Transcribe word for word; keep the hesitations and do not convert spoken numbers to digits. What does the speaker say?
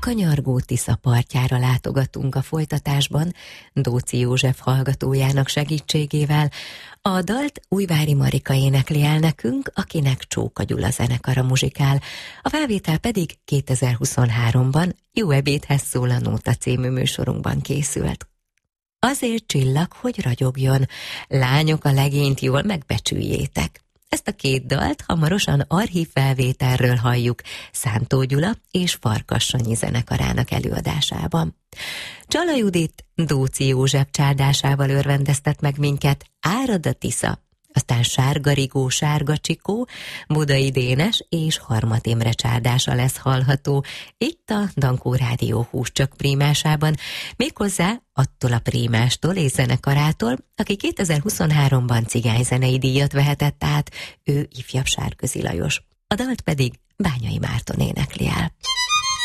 kanyargó Tisza partjára látogatunk a folytatásban, Dóczy József hallgatójának segítségével. A dalt Újvári Marika énekli el nekünk, akinek Csóka Gyula zenekara muzsikál. A felvétel pedig kétezer-huszonháromban Jó ebédhez szól a Nóta című műsorunkban készült. Azért csillag, hogy ragyogjon, lányok a legényt jól megbecsüljétek. Ezt a két dalt hamarosan archív felvételről halljuk Szántó Gyula és Farkas Sanyi zenekarának előadásában. Csala Judit Dóczy József csárdásával örvendeztet meg minket Árad a Tisza, aztán Sárga Rigó, Sárga Csikó, Budai Dénes és Harmat Imre csárdása lesz hallható itt a Dankó Rádió Húscsök prímásában, méghozzá attól a prímástól és zenekarától, aki kétezer-huszonháromban cigányzenei díjat vehetett át, ő ifjabb Sárközi Lajos. A dalt pedig Bányai Márton énekli el.